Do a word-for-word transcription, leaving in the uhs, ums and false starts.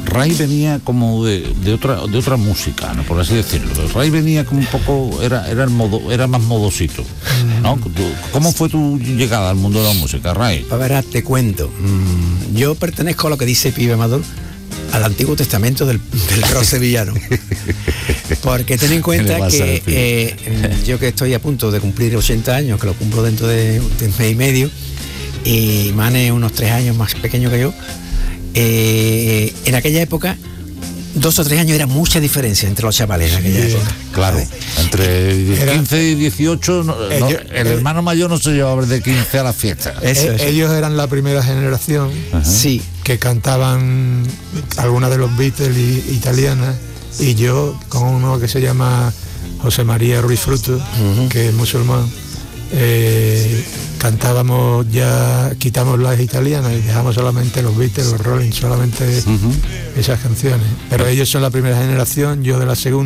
Ray venía como de, de otra de otra música, ¿no? Por así decirlo. Ray venía como un poco, era era el modo, era más modosito, ¿no? ¿Cómo fue tu llegada al mundo de la música, Ray? A ver, te cuento. Yo pertenezco a lo que dice Pibe Amador, al Antiguo Testamento del, del rock sevillano. Porque ten en cuenta que eh, yo que estoy a punto de cumplir ochenta años, que lo cumplo dentro de un mes y medio, y Mane unos tres años más pequeño que yo, eh, en aquella época, dos o tres años era mucha diferencia entre los chavales en aquella sí, época. Claro, ¿sabes? Entre era, quince y dieciocho, no, ellos, no, el hermano mayor no se llevaba de quince a la fiesta. Eso, eso. Ellos eran la primera generación sí. que cantaban algunas de los Beatles y, italianas, y yo con uno que se llama José María Ruiz Fruto, uh-huh. que es musulmán, eh, cantábamos ya, quitamos las italianas y dejamos solamente los Beatles, los Rolling, solamente uh-huh. esas canciones. Pero ellos son la primera generación, yo de la segunda.